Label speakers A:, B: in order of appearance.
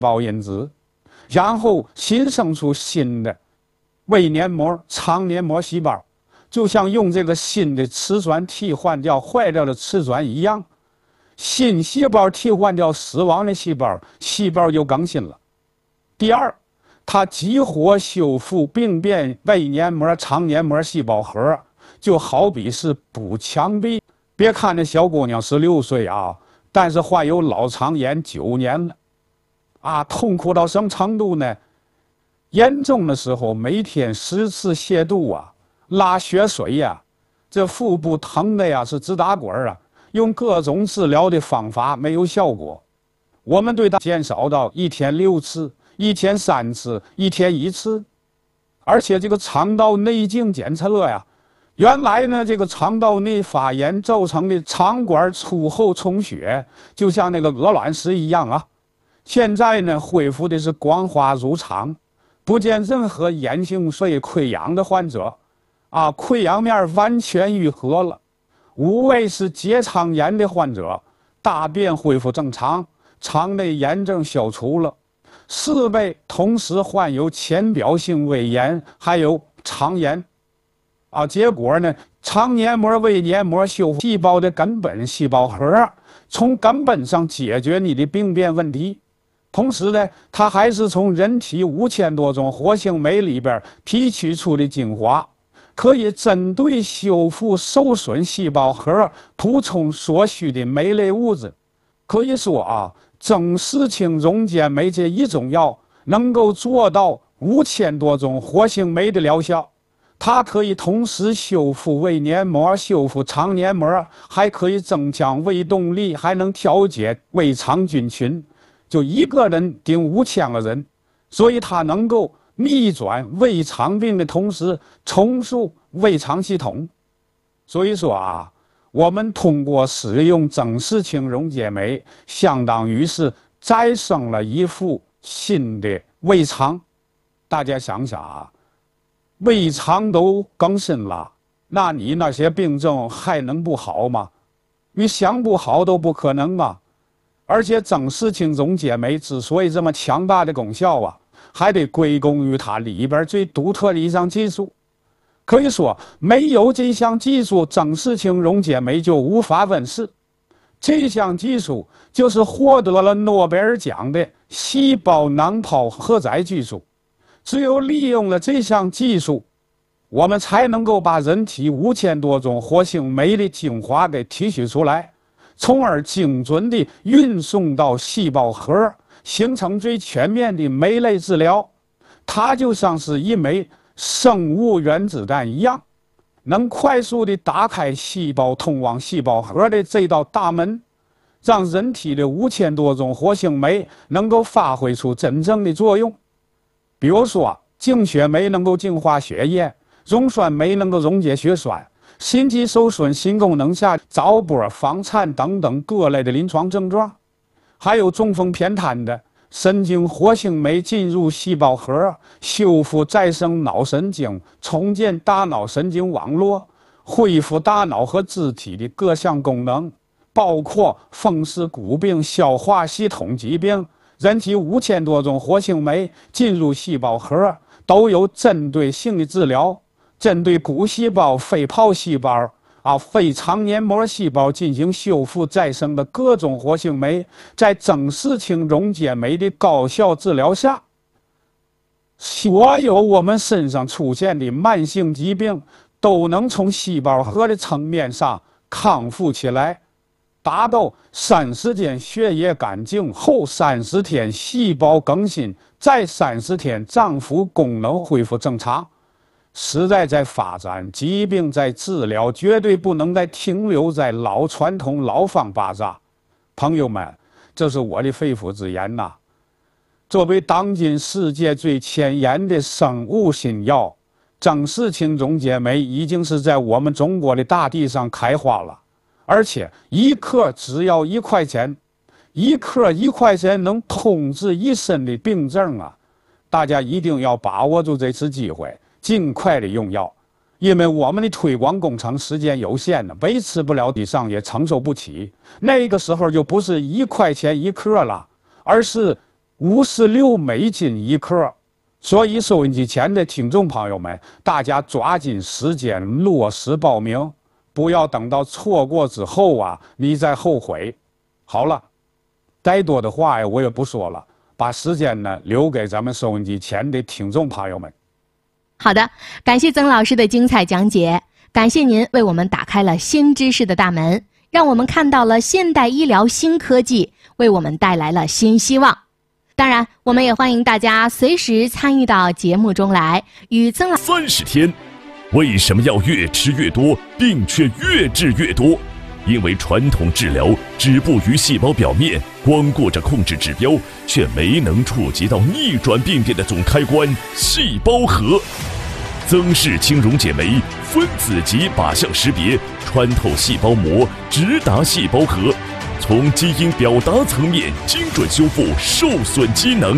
A: 胞因子，然后新生出新的胃黏膜、肠黏膜细胞，就像用这个新的瓷砖替换掉坏掉的瓷砖一样，新细胞替换掉死亡的细胞，细胞就更新了。第二，它激活修复病变胃黏膜、肠黏膜细胞核，就好比是补墙壁。别看那小姑娘16岁啊，但是患有脑肠炎9年了，啊，痛苦到什么程度呢？严重的时候每天10次泻肚啊，拉血水呀，这腹部疼的呀是直打滚啊，用各种治疗的方法没有效果。我们对它减少到1天6次、1天3次、1天1次，而且这个肠道内镜检测呀。原来呢，这个肠道内发炎造成的肠管粗厚充血，就像那个鹅卵石一样啊。现在呢，恢复的是光滑如常，不见任何眼性髓溃疡的患者，啊，溃疡面完全愈合了。5位是结肠炎的患者，大便恢复正常，肠内炎症消除了。4位同时患有浅表性胃炎，还有肠炎。啊，结果呢，肠黏膜、胃黏膜修复细胞的根本细胞核，从根本上解决你的病变问题。同时呢，它还是从人体5000多种活性酶里边提取出的精华，可以针对修复受损细胞核补充所需的酶类物质。可以说啊，增视氢溶解酶这一种药能够做到5000多种活性酶的疗效。它可以同时修复胃黏膜、修复肠黏膜，还可以增强胃动力，还能调节胃肠菌群。就一个人顶5000个人，所以它能够逆转胃肠病的同时重塑胃肠系统。所以说啊，我们通过使用增视氢溶解酶，相当于是再生了一副新的胃肠。大家想想啊。胃肠都更新了，那你那些病症还能不好吗？你想不好都不可能嘛。而且增视氢溶解酶之所以这么强大的功效啊，还得归功于它里边最独特的一项技术。可以说，没有这项技术，增视氢溶解酶就无法问世。这项技术就是获得了诺贝尔奖的细胞囊泡荷载技术。只有利用了这项技术，我们才能够把人体5000多种活性酶的精华给提取出来，从而精准地运送到细胞核，形成最全面的酶类治疗。它就像是一枚生物原子弹一样，能快速地打开细胞通往细胞核的这道大门，让人体的5000多种活性酶能够发挥出真正的作用。比如说，净血酶能够净化血液，溶酸酶能够溶解血栓，心肌受损、心功能下早搏、房颤等等各类的临床症状，还有中风偏瘫的神经活性酶进入细胞核，修复再生脑神经，重建大脑神经网络，恢复大脑和肢体的各项功能，包括风湿骨病、消化系统疾病。人体5000多种活性酶进入细胞核，都有针对性的治疗，针对骨细胞、肺泡细胞、肺肠黏膜细胞进行修复再生的各种活性酶，在增视氢溶解酶的高效治疗下，所有我们身上出现的慢性疾病都能从细胞核的层面上康复起来。达到30天血液干净后30天细胞更新，再30天脏腑功能恢复正常。时代在发展，疾病在治疗，绝对不能再停留在老传统、老方巴扎。朋友们，这是我的肺腑之言呐。作为当今世界最前沿的生物新药，增视氢溶解酶已经是在我们中国的大地上开花了。而且1克只要1块钱，1克1块钱能通治一身的病症啊！大家一定要把握住这次机会，尽快的用药，因为我们的推广工程时间有限呢，维持不了以上也承受不起。那个时候就不是1块钱1克了，而是 56美金一克。所以收音机前的听众朋友们，大家抓紧时间落实报名，不要等到错过之后啊，你再后悔。好了，再多的话呀，我也不说了，把时间呢留给咱们收音机前的听众朋友们。
B: 好的，感谢曾老师的精彩讲解，感谢您为我们打开了新知识的大门，让我们看到了现代医疗新科技，为我们带来了新希望。当然，我们也欢迎大家随时参与到节目中来，与曾老师
C: 30天，为什么要越吃越多，病却越治越多？因为传统治疗止步于细胞表面，光顾着控制指标，却没能触及到逆转病变的总开关——细胞核。曾氏轻溶解酶分子级靶向识别，穿透细胞膜，直达细胞核，从基因表达层面精准修复受损机能。